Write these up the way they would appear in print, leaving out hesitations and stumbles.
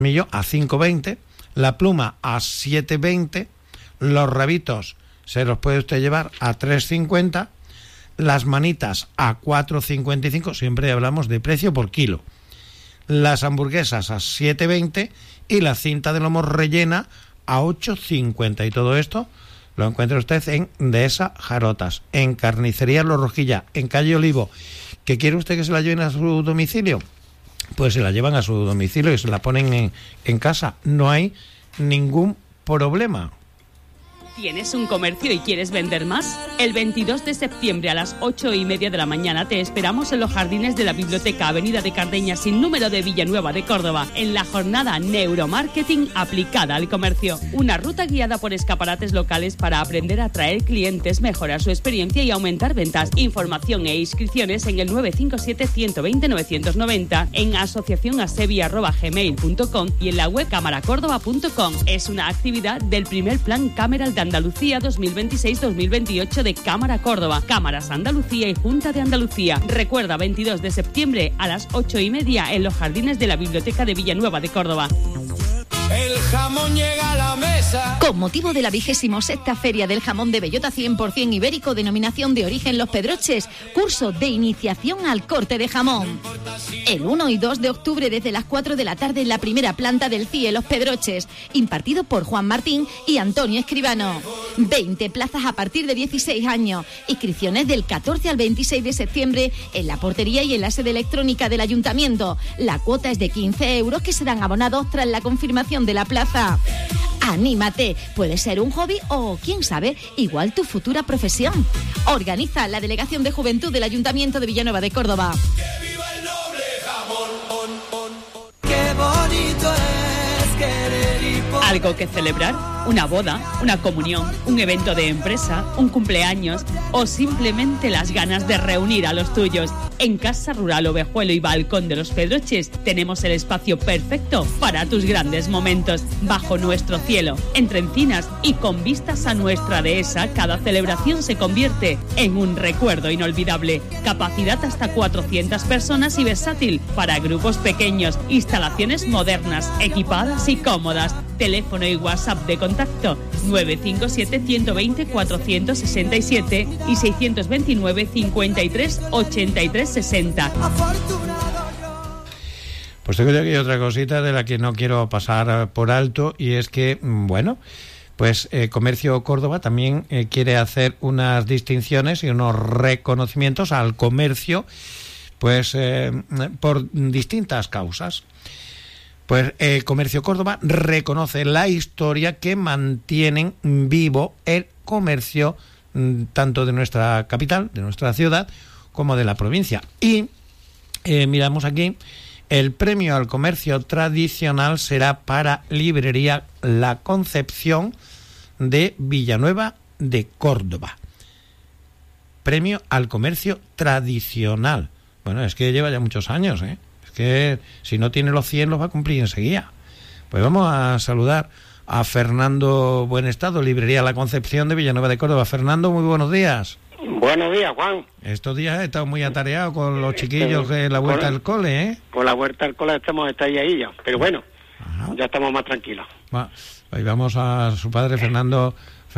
a 5,20, la pluma a 7,20, los rabitos se los puede usted llevar a 3,50, las manitas a 4,55, siempre hablamos de precio por kilo, las hamburguesas a 7,20 y la cinta de lomo rellena a 8,50, y todo esto lo encuentra usted en Dehesa Jarotas, en Carnicería Los Rojilla, en calle Olivo. ¿Que quiere usted que se la lleven a su domicilio? Pues se la llevan a su domicilio y se la ponen en casa. No hay ningún problema. ¿Tienes un comercio y quieres vender más? El 22 de septiembre a las 8:30 de la mañana te esperamos en los jardines de la Biblioteca Avenida de Cardeña sin número de Villanueva de Córdoba, en la jornada Neuromarketing aplicada al comercio. Una ruta guiada por escaparates locales para aprender a atraer clientes, mejorar su experiencia y aumentar ventas. Información e inscripciones en el 957 120 990, en asociacionasevi@gmail.com y en la web camaracórdoba.com. Es una actividad del primer plan Cameral de Andalucía 2026-2028 de Cámara Córdoba, Cámaras Andalucía y Junta de Andalucía. Recuerda, 22 de septiembre a las 8:30 en los jardines de la Biblioteca de Villanueva de Córdoba. El jamón llega a la mesa. Con motivo de la 26ª Feria del Jamón de Bellota 100% ibérico, denominación de origen Los Pedroches, curso de iniciación al corte de jamón. El 1 y 2 de octubre desde las 4 de la tarde en la primera planta del CIE Los Pedroches, impartido por Juan Martín y Antonio Escribano. 20 plazas a partir de 16 años. Inscripciones del 14 al 26 de septiembre en la portería y en la sede electrónica del Ayuntamiento. La cuota es de 15 euros que serán abonados tras la confirmación de la plaza. ¡Anímate! Puede ser un hobby o, quién sabe, igual tu futura profesión. Organiza la Delegación de Juventud del Ayuntamiento de Villanueva de Córdoba. ¡Que viva el noble jamón! ¡Qué bonito es querer y poder! ¿Algo que celebrar? ¿Una boda? ¿Una comunión? ¿Un evento de empresa? ¿Un cumpleaños? ¿O simplemente las ganas de reunir a los tuyos? En Casa Rural Ovejuelo y Balcón de Los Pedroches tenemos el espacio perfecto para tus grandes momentos. Bajo nuestro cielo, entre encinas y con vistas a nuestra dehesa, cada celebración se convierte en un recuerdo inolvidable. Capacidad hasta 400 personas y versátil para grupos pequeños. Instalaciones modernas, equipadas y cómodas. Teléfono y WhatsApp de contacto 957 120 467 y 629 53 83 60. Pues tengo aquí otra cosita de la que no quiero pasar por alto, y es que, bueno, pues Comercio Córdoba también quiere hacer unas distinciones y unos reconocimientos al comercio, pues por distintas causas. Pues Comercio Córdoba reconoce la historia que mantienen vivo el comercio tanto de nuestra capital, de nuestra ciudad, como de la provincia. Y miramos aquí, el premio al comercio tradicional será para Librería La Concepción de Villanueva de Córdoba. Premio al comercio tradicional. Bueno, es que lleva ya muchos años, ¿eh? Que si no tiene los 100 los va a cumplir enseguida. Pues vamos a saludar a Fernando Buenestado, Librería La Concepción de Villanueva de Córdoba. Fernando, muy buenos días. Buenos días, Juan. Estos días he estado muy atareado con los chiquillos de la vuelta al cole, ¿eh? Con la vuelta al cole está ahí ya, pero bueno, ya estamos más tranquilos. Hoy vamos a su padre, Fernando,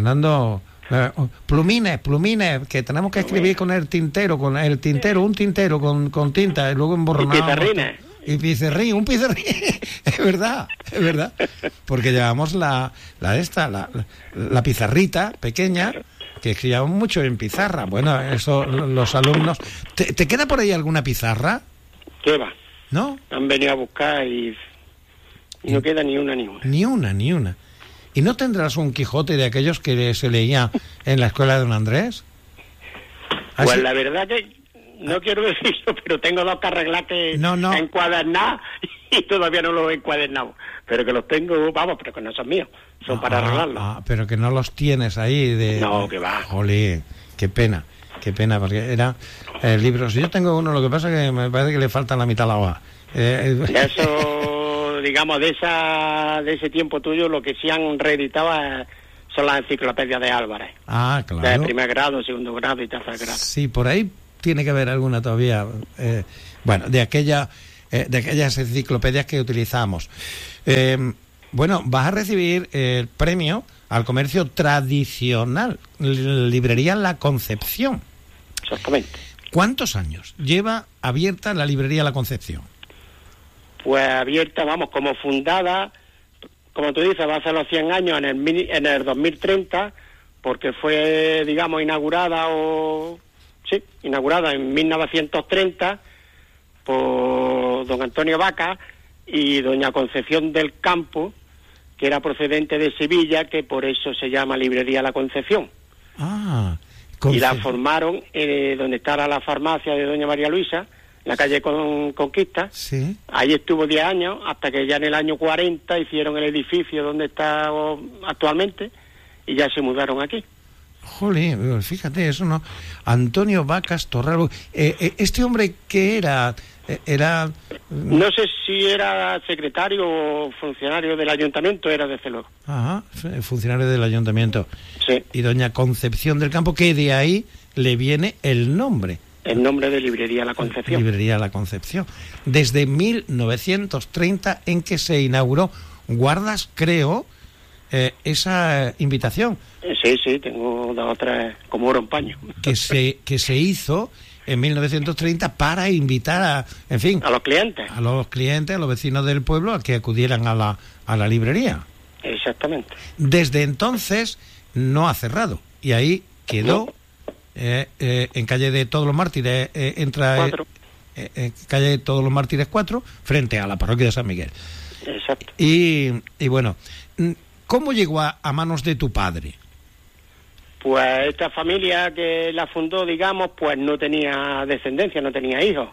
plumines, que tenemos que escribir con el tintero, un tintero con tinta y luego emborronamos. Y pizarrín, un pizarrín. es verdad, porque llevamos la pizarrita pequeña que escribíamos mucho en pizarra. Bueno, eso los alumnos. ¿Te queda por ahí alguna pizarra? ¿Qué va? ¿No? Han venido a buscar y no queda ni una. Ni una. ¿Y no tendrás un Quijote de aquellos que se leía en la escuela de don Andrés? Pues la verdad que no quiero decirlo, pero tengo 2 carreglates encuadernados y todavía no los he encuadernado. Pero que los tengo, pero que no son míos, son para arreglarlos. Pero que no los tienes ahí No, que va. Jolín, qué pena, porque era libros. Yo tengo uno, lo que pasa es que me parece que le falta la mitad a la hoja. Eso, digamos, de ese tiempo tuyo, lo que sí han reeditado son las enciclopedias de Álvarez. Ah, claro. De primer grado, segundo grado y tercer grado. Sí, por ahí tiene que haber alguna todavía. Bueno, de aquella de aquellas enciclopedias que utilizábamos. Bueno, vas a recibir el premio al comercio tradicional, Librería La Concepción. Exactamente. ¿Cuántos años lleva abierta la Librería La Concepción? Pues abierta, vamos, como fundada, como tú dices, va a ser los 100 años en el 2030, porque fue, digamos, inaugurada en 1930 por don Antonio Vaca y doña Concepción del Campo, que era procedente de Sevilla, que por eso se llama Librería La Concepción. Y la formaron donde está la farmacia de doña María Luisa, en la calle Conquista. Sí. Ahí estuvo 10 años, hasta que ya en el año 40 hicieron el edificio donde está actualmente, y ya se mudaron aquí. Jolín, fíjate, eso no... Antonio Vacas Torralbo. ¿Este hombre qué era? No sé si era secretario o funcionario del ayuntamiento, era desde luego. Ajá, funcionario del ayuntamiento. Sí. Y doña Concepción del Campo, que de ahí le viene el nombre. El nombre de Librería La Concepción. Librería La Concepción. Desde 1930 en que se inauguró. ¿Guardas, creo, esa invitación? Sí, tengo 2 o 3 como oro en paño. Que se hizo en 1930 para invitar a los clientes. A los vecinos del pueblo a que acudieran a la librería. Exactamente. Desde entonces no ha cerrado y ahí quedó en calle de Todos los Mártires, calle de Todos los Mártires 4, frente a la parroquia de San Miguel. Exacto. Y bueno, ¿cómo llegó a manos de tu padre? Pues esta familia que la fundó, digamos, pues no tenía descendencia, no tenía hijos.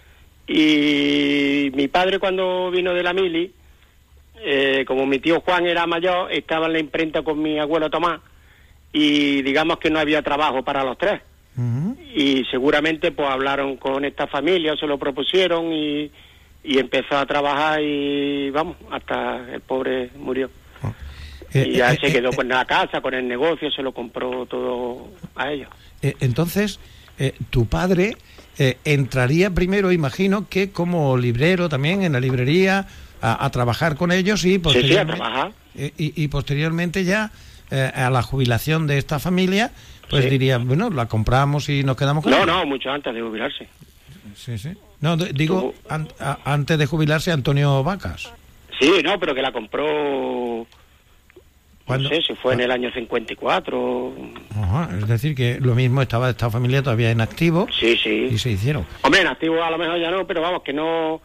Y mi padre, cuando vino de la mili, como mi tío Juan era mayor, estaba en la imprenta con mi abuelo Tomás, y digamos que no había trabajo para los 3. Uh-huh. Y seguramente pues hablaron con esta familia, se lo propusieron y empezó a trabajar y vamos, hasta el pobre murió. Y ya se quedó con la casa, con el negocio, se lo compró todo a ellos. Entonces, tu padre entraría primero, imagino, que como librero también en la librería, a trabajar con ellos y posteriormente, a trabajar. Y posteriormente ya a la jubilación de esta familia, pues diría, bueno, la compramos y nos quedamos con ella. No, mucho antes de jubilarse. Sí. No, digo, antes de jubilarse Antonio Vacas. Sí, no, pero que la compró... ¿Cuándo? No sé si fue en el año 54. Ajá, es decir, que lo mismo estaba esta familia todavía en activo. Sí. Y se hicieron. Hombre, en activo a lo mejor ya no, pero vamos, que no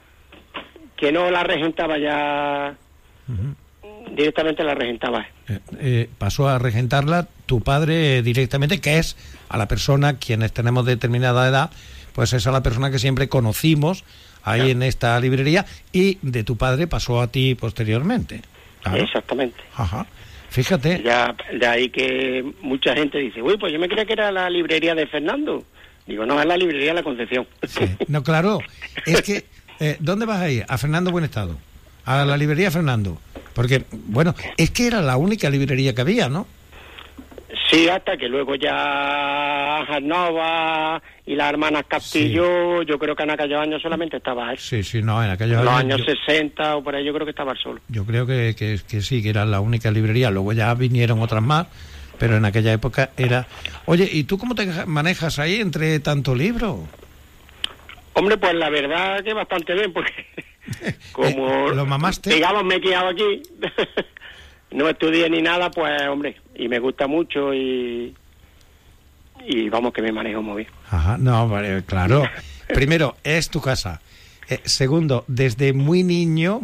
la regentaba ya. Uh-huh. Directamente la regentaba. Pasó a regentarla tu padre directamente, que es a la persona, quienes tenemos determinada edad, pues es a la persona que siempre conocimos ahí en esta librería, y de tu padre pasó a ti posteriormente. Claro. Exactamente. Ajá. Fíjate. Ya de ahí que mucha gente dice, uy, pues yo me creía que era la librería de Fernando. Digo, no, es la librería La Concepción. Sí. No, claro, es que, ¿dónde vas a ir? A Fernando Buen Estado, a la librería Fernando. Porque, bueno, es que era la única librería que había, ¿no? Sí, hasta que luego ya Nova y las hermanas Castillo, sí. Yo creo que en aquellos años solamente estaba él. Sí, no, en aquellos años... Los años 60 o por ahí yo creo que estaba él solo. Yo creo que sí, que era la única librería. Luego ya vinieron otras más, pero en aquella época era... Oye, ¿y tú cómo te manejas ahí entre tanto libro? Hombre, pues la verdad que bastante bien, porque como... ¿Lo mamaste? Digamos, me he quedado aquí... No estudié ni nada, pues, hombre, y me gusta mucho y vamos, que me manejo muy bien. Ajá, no, vale, claro. Primero, es tu casa. Segundo, desde muy niño,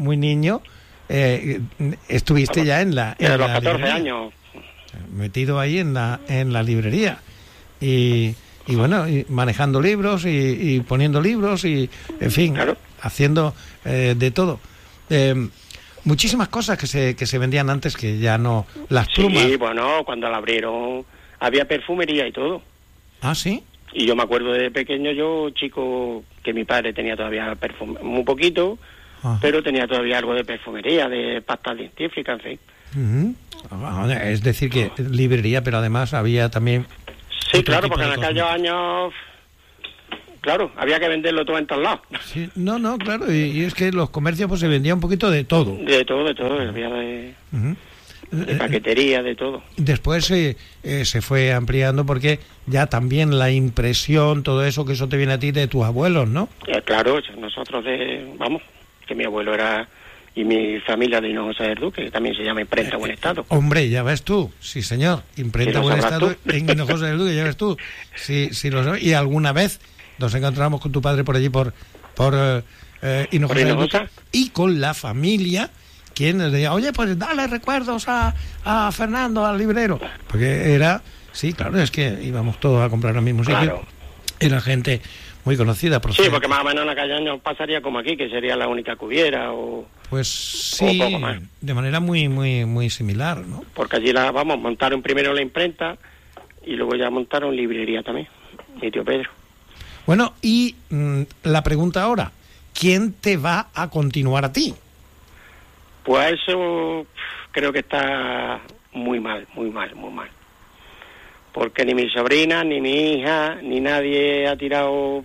estuviste ya en la... Desde los 14 librería. Años. Metido ahí en la librería. Y bueno, y manejando libros y poniendo libros y, en fin, claro. Haciendo de todo. Muchísimas cosas que se vendían antes que ya no... Las plumas... Sí, bueno, cuando la abrieron había perfumería y todo. ¿Ah, sí? Y yo me acuerdo de pequeño, yo, chico, que mi padre tenía todavía perfume, muy poquito, ajá, pero tenía todavía algo de perfumería, de pastas dentífricas, en fin. Uh-huh. Es decir, que librería, pero además había también... Sí, claro, porque en aquellos años... claro, había que venderlo todo en todos lados. Sí, no, claro, y es que los comercios pues se vendía un poquito de todo. De todo, había de paquetería, de todo. Después se fue ampliando porque ya también la impresión, todo eso, que eso te viene a ti de tus abuelos, ¿no? Claro, nosotros que mi abuelo era... Y mi familia de Hinojosa del Duque, que también se llama Imprenta Buen Estado. Hombre, ya ves tú, sí señor, Imprenta Buen Estado en Hinojosa del Duque, ya ves tú. Sí, lo sabes. Y alguna vez nos encontramos con tu padre por allí, por Hinojosa del Duque, y con la familia, quien nos decía, oye, pues dale recuerdos a Fernando, al librero. Porque era, sí, claro, es que íbamos todos a comprar al mismo sitio. Claro. Era gente muy conocida. Sí, porque más o menos en la calle Año pasaría como aquí, que sería la única que hubiera, Pues sí, de manera muy similar, ¿no? Porque allí montaron primero la imprenta y luego ya montaron librería también, mi tío Pedro. Bueno, y la pregunta ahora, ¿quién te va a continuar a ti? Pues eso creo que está muy mal. Porque ni mi sobrina, ni mi hija, ni nadie han tirado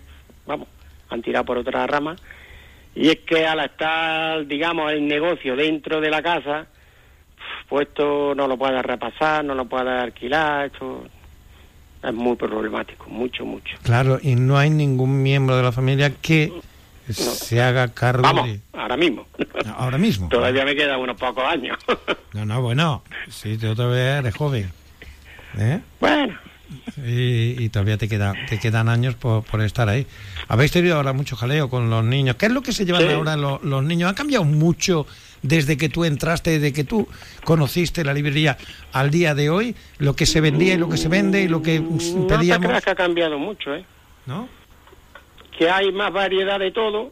por otra rama. Y es que al estar, digamos, el negocio dentro de la casa, pues esto no lo puede repasar, no lo puede alquilar, esto es muy problemático, mucho. Claro, y no hay ningún miembro de la familia que se haga cargo ahora mismo. Ahora mismo. Todavía me quedan unos pocos años. Bueno, sí, tú todavía eres joven. Bueno. Y todavía te quedan años por estar ahí. Habéis tenido ahora mucho jaleo con los niños. ¿Qué es lo que se llevan ahora los niños? ¿Ha cambiado mucho desde que tú entraste, desde que tú conociste la librería al día de hoy? Lo que se vendía y lo que se vende y lo que pedíamos. No te creas que ha cambiado mucho, ¿no? Que hay más variedad de todo,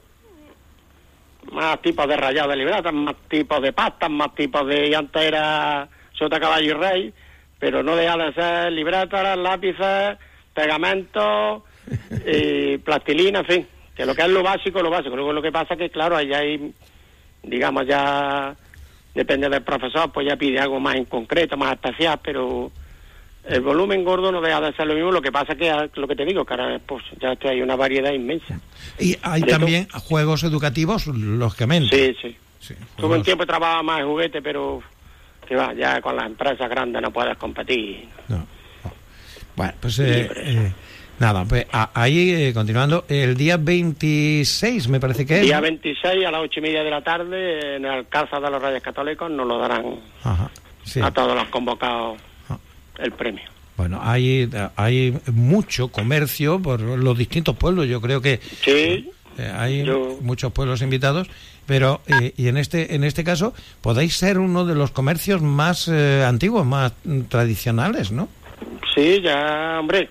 más tipos de rayados de libretas, más tipos de pastas, más tipos de... Y antes era sota, caballo y rey, pero no deja de ser libretas, lápices, pegamentos, plastilina, en fin, que lo que es lo básico. Luego lo que pasa es que, claro, allá hay, digamos, ya depende del profesor, pues ya pide algo más en concreto, más especial, pero el volumen gordo no deja de ser lo mismo. Lo que pasa es que, lo que te digo, que ahora pues ya hay una variedad inmensa. Y hay también juegos educativos, lógicamente. Sí. Tuve un tiempo trabajaba más en juguete, pero... que va, ya con las empresas grandes no puedes competir. No. Bueno, pues nada, pues ahí continuando, el día 26 me parece que es. Día 26 a las 8:30 de la tarde en el Alcázar de los Reyes Católicos nos lo darán a todos los convocados el premio. Bueno, hay mucho comercio por los distintos pueblos, yo creo que hay muchos pueblos invitados. Pero y en este caso podéis ser uno de los comercios más antiguos, más tradicionales, ¿no? Sí, ya, hombre.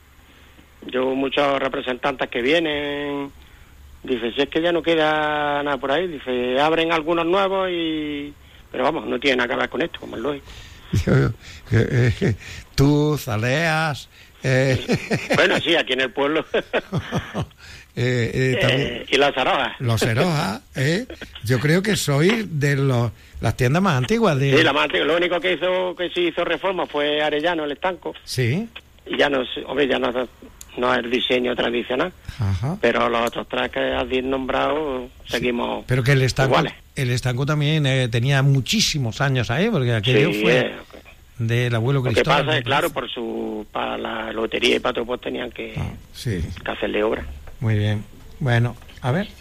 Yo muchos representantes que vienen, dice, si es que ya no queda nada por ahí, dice, abren algunos nuevos pero vamos, no tiene nada que ver con esto, como es lógico. Tú, Zaleas... Bueno, sí, aquí en el pueblo... y los Arojas. Los Arojas, yo creo que soy de las tiendas más antiguas. Sí, la más antigua. Lo único que se hizo reforma fue Arellano, el estanco. Sí. Y ya no es el diseño tradicional. Ajá. Pero los otros tres que has nombrado seguimos. Pero que el estanco también tenía muchísimos años ahí, porque aquello fue del abuelo Cristóbal. Lo que pasa es, claro, para la lotería y para todo, pues tenían que hacerle obra. Muy bien. Bueno, a ver.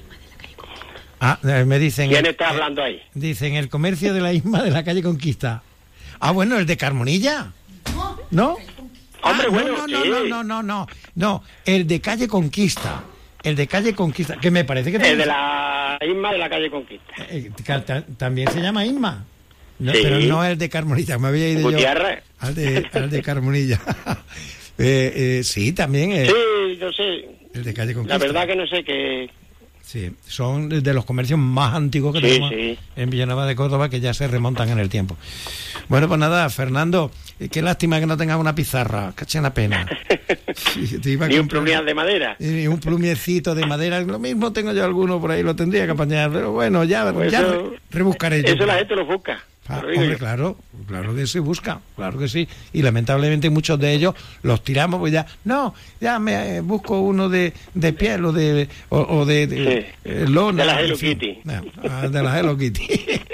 Me dicen... ¿Quién está hablando ahí? Dicen, el comercio de la ISMA de la calle Conquista. Bueno, el de Carmonilla. ¿No? Hombre, No, el de calle Conquista. El de calle Conquista, que me parece que... El de la ISMA de la calle Conquista. También se llama ISMA. No, sí. Pero no el de Carmonilla, me había ido Gutiérrez. Yo al de Carmonilla. Sí, también... sí, yo sé. El de calle Conquista. La verdad que no sé qué... Sí, son de los comercios más antiguos que tenemos en Villanueva de Córdoba, que ya se remontan en el tiempo. Bueno, pues nada, Fernando, qué lástima que no tengas una pizarra, caché una pena. Ni un plumial de madera. Ni un plumiecito de madera, lo mismo tengo yo alguno por ahí, lo tendría que apañar, pero bueno, ya rebuscaré yo. Eso la gente lo busca. Hombre, claro que se busca, claro que sí. Y lamentablemente muchos de ellos los tiramos, pues ya me busco uno de piel o de lona. De la Hello Kitty. De la Hello Kitty.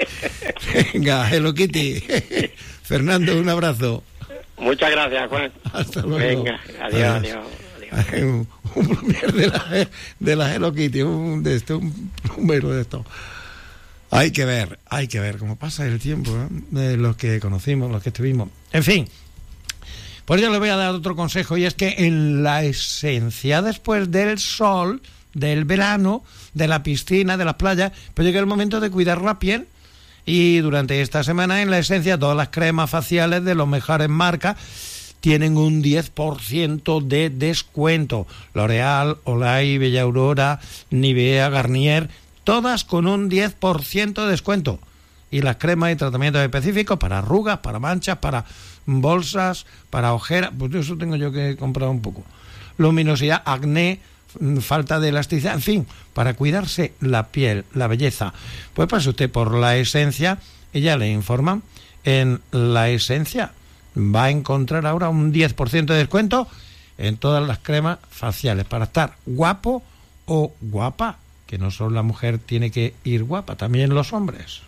Venga, Hello Kitty. Fernando, un abrazo. Muchas gracias, Juan. Hasta luego. Venga, adiós. Un plumier de la Hello Kitty, un plumero de esto. Hay que ver cómo pasa el tiempo, de los que conocimos, los que estuvimos. En fin, pues yo le voy a dar otro consejo, y es que en la esencia, después del sol, del verano, de la piscina, de las playas, pues llega el momento de cuidar la piel. Y durante esta semana, en la esencia, todas las cremas faciales de las mejores marcas tienen un 10% de descuento. L'Oréal, Olay, Bella Aurora, Nivea, Garnier, todas con un 10% de descuento. Y las cremas y tratamientos específicos para arrugas, para manchas, para bolsas, para ojeras. Pues eso tengo yo que comprar un poco. Luminosidad, acné, falta de elasticidad, en fin, para cuidarse la piel, la belleza. Pues pase usted por La Esencia y ya le informan. En La Esencia va a encontrar ahora un 10% de descuento en todas las cremas faciales para estar guapo o guapa. Que no solo la mujer tiene que ir guapa, también los hombres.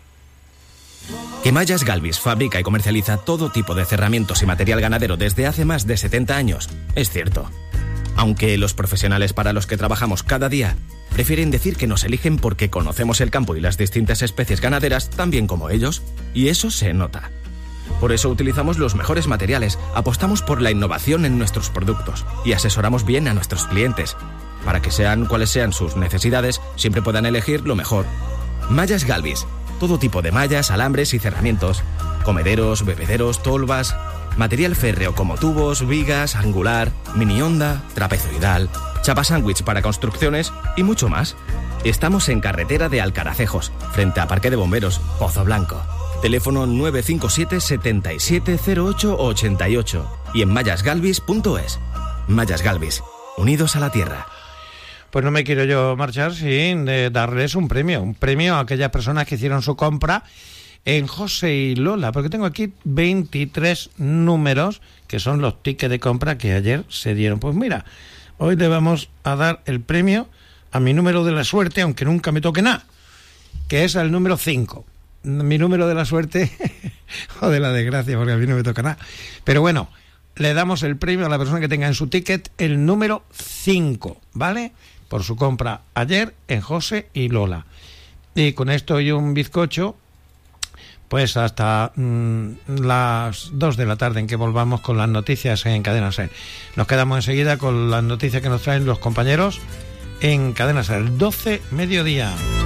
Que Mallas Galvis fabrica y comercializa todo tipo de cerramientos y material ganadero desde hace más de 70 años, es cierto. Aunque los profesionales para los que trabajamos cada día prefieren decir que nos eligen porque conocemos el campo y las distintas especies ganaderas tan bien como ellos, y eso se nota. Por eso utilizamos los mejores materiales, apostamos por la innovación en nuestros productos y asesoramos bien a nuestros clientes. Para que sean cuales sean sus necesidades, siempre puedan elegir lo mejor. Mallas Galvis. Todo tipo de mallas, alambres y cerramientos. Comederos, bebederos, tolvas. Material férreo como tubos, vigas, angular, mini onda, trapezoidal, chapa sándwich para construcciones y mucho más. Estamos en carretera de Alcaracejos, frente a Parque de Bomberos, Pozo Blanco. Teléfono 957 770888 y en mallasgalvis.es. Mallas Galvis. Unidos a la tierra. Pues no me quiero yo marchar sin darles un premio a aquellas personas que hicieron su compra en José y Lola, porque tengo aquí 23 números que son los tickets de compra que ayer se dieron. Pues mira, hoy le vamos a dar el premio a mi número de la suerte, aunque nunca me toque nada, que es el número 5. Mi número de la suerte o de la desgracia, porque a mí no me toca nada. Pero bueno, le damos el premio a la persona que tenga en su ticket el número 5, ¿vale? Por su compra ayer en José y Lola. Y con esto y un bizcocho, pues hasta las 2 de la tarde en que volvamos con las noticias en Cadena Ser. Nos quedamos enseguida con las noticias que nos traen los compañeros en Cadena Ser, 12 mediodía.